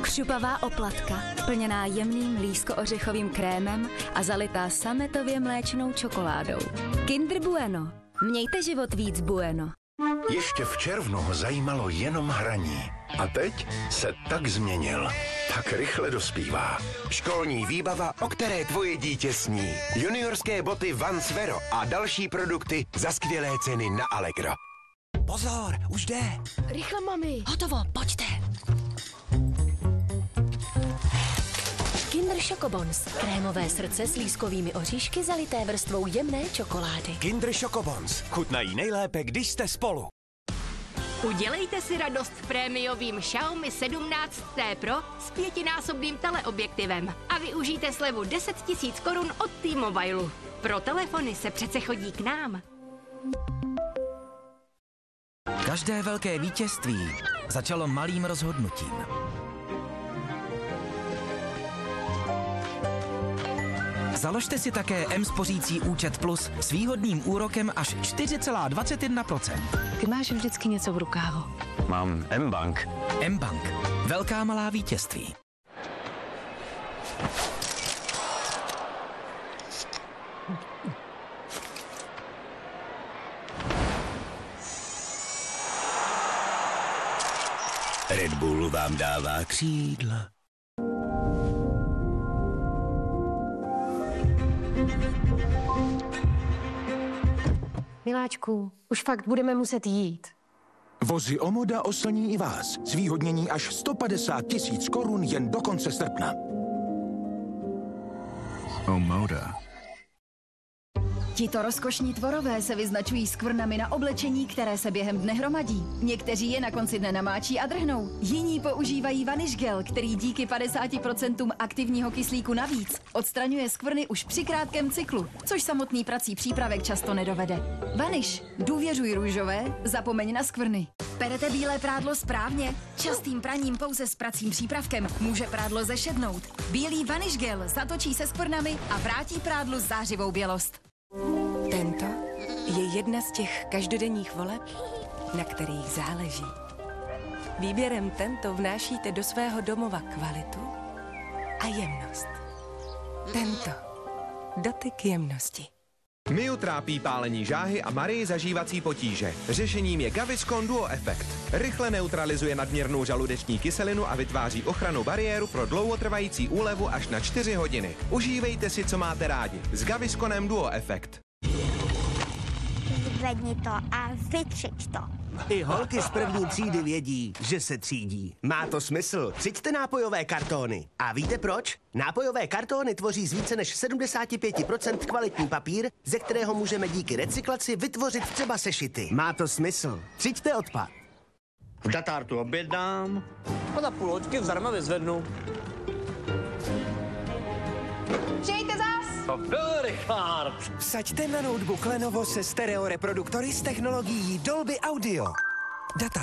Pošupavá oplatka, plněná jemným lísko-ořechovým krémem a zalitá sametově mléčnou čokoládou. Kinder Bueno. Mějte život víc bueno. Ještě v červnu ho zajímalo jenom hraní. A teď se tak změnil. Tak rychle dospívá. Školní výbava, o které tvoje dítě sní. Juniorské boty Vans Vero a další produkty za skvělé ceny na Allegro. Pozor, už jde. Rychle, mami. Hotovo, pojďte. Kinder Chocobons. Krémové srdce s lískovými oříšky zalité vrstvou jemné čokolády. Kinder Chocobons. Chutnají nejlépe, když jste spolu. Udělejte si radost prémiovým Xiaomi 17T Pro s 5násobným teleobjektivem a využijte slevu 10 000 korun od T-Mobile. Pro telefony se přece chodí k nám. Každé velké vítězství začalo malým rozhodnutím. Založte si také M-spořící účet Plus s výhodným úrokem až 4,21%. Ty máš vždycky něco v rukávu. Mám M-Bank. M-Bank. Velká malá vítězství. Red Bull vám dává křídla. Miláčku, už fakt budeme muset jít. Vozy Omoda oslní i vás. Zvýhodnění až 150 000 korun jen do konce srpna. Omoda. Tito rozkošní tvorové se vyznačují skvrnami na oblečení, které se během dne hromadí. Někteří je na konci dne namáčí a drhnou. Jiní používají vanish gel, který díky 50% aktivního kyslíku navíc odstraňuje skvrny už při krátkém cyklu, což samotný prací přípravek často nedovede. Vanish. Důvěřuj růžové, zapomeň na skvrny. Perete bílé prádlo správně? Častým praním pouze s pracím přípravkem může prádlo zešednout. Bílý vanish gel zatočí se skvrnami a vrátí prádlu zářivou bělost. Tento je jedna z těch každodenních voleb, na kterých záleží. Výběrem Tento vnášíte do svého domova kvalitu a jemnost. Tento. Dotyk jemnosti. Miu trápí pálení žáhy a Marii zažívací potíže. Řešením je Gaviscon Duo Effect. Rychle neutralizuje nadměrnou žaludeční kyselinu a vytváří ochrannou bariéru pro dlouhotrvající úlevu až na 4 hodiny. Užívejte si, co máte rádi. S Gavisconem Duo Effect. Zvedni to a vytřič to. I holky z první třídy vědí, že se třídí. Má to smysl. Třiďte nápojové kartóny. A víte proč? Nápojové kartóny tvoří z více než 75% kvalitní papír, ze kterého můžeme díky recyklaci vytvořit třeba sešity. Má to smysl. Třiďte odpad. V Datártu objednám a za půl hoďky zdarma vyzvednu. Přijďte zas! To byl Richard. Vsaďte na notebook Lenovo se stereo reproduktory s technologií Dolby Audio. Data